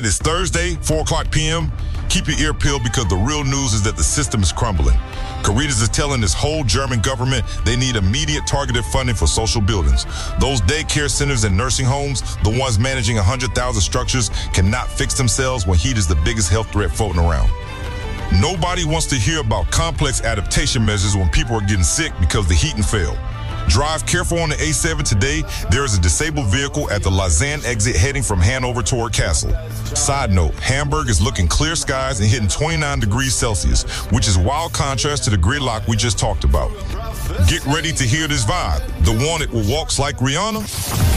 It is Thursday, 4 o'clock p.m. Keep your ear peeled because the real news is that the system is crumbling. Caritas is telling this whole German government they need immediate targeted funding for social buildings. Those daycare centers and nursing homes, the ones managing 100,000 structures, cannot fix themselves when heat is the biggest health threat floating around. Nobody wants to hear about complex adaptation measures when people are getting sick because the heating failed. Drive careful on the A7 today. There is a disabled vehicle at the Lausanne exit heading from Hanover toward Kassel. Side note, Hamburg is looking clear skies and hitting 29 degrees Celsius, which is wild contrast to the gridlock we just talked about. Get ready to hear this vibe, the one that will walks like Rihanna.